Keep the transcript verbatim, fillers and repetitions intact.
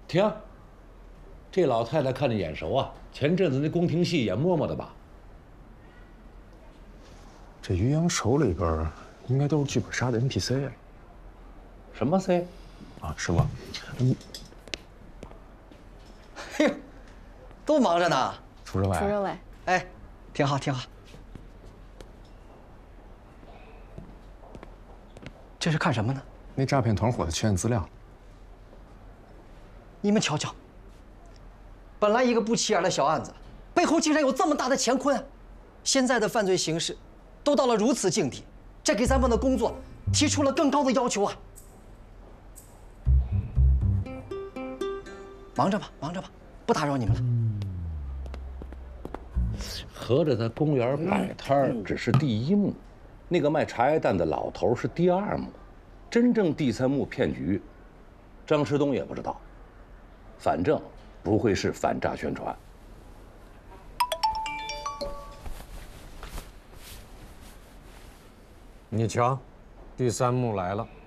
停！这老太太看着眼熟啊，前阵子那宫廷戏演嬷嬷的吧？ 这于洋手里边应该都是剧本杀的 N P C 啊。 什么 C？ 啊，师傅，你嘿呦，都忙着呢。 楚政委， 楚政委， 哎，挺好，挺好。这是看什么呢？ 那诈骗团伙的确认资料。 你们瞧瞧，本来一个不起眼的小案子，背后竟然有这么大的乾坤。现在的犯罪形势都到了如此境地，这给咱们的工作提出了更高的要求啊！忙着吧，忙着吧，不打扰你们了。 合着在公园摆摊儿只是第一幕，那个卖茶叶蛋的老头是第二幕，真正第三幕骗局，张之东也不知道。反正不会是反诈宣传。 你瞧，第三幕来了。